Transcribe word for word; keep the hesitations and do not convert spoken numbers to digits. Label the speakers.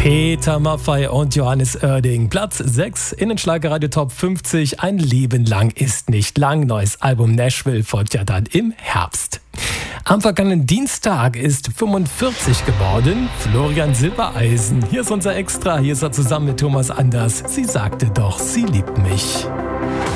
Speaker 1: Peter Maffay und Johannes Oerding. Platz sechs in den Schlagerradio Top fünfzig. Ein Leben lang ist nicht lang. Neues Album Nashville folgt ja dann im Herbst. Am vergangenen Dienstag ist fünfundvierzig geworden. Florian Silbereisen. Hier ist unser Extra. Hier ist er zusammen mit Thomas Anders. Sie sagte doch, sie liebt mich.